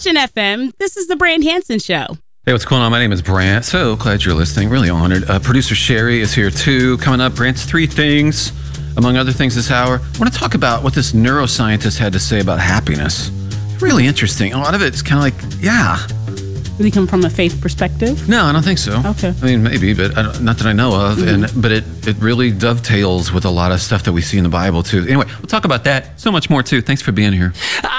Christian FM. This is the Brand Hansen Show. Hey, what's going on? My name is Brant. So glad you're listening. Really honored. Producer Sherry is here too. Coming up, Brant's 3 things, among other things this hour. I want to talk about what this neuroscientist had to say about happiness. Really interesting. A lot of it's kind of like, yeah. Did he come from a faith perspective? No, I don't think so. Okay. I mean, maybe, but not that I know of. Mm-hmm. But it really dovetails with a lot of stuff that we see in the Bible too. Anyway, we'll talk about that. So much more too. Thanks for being here.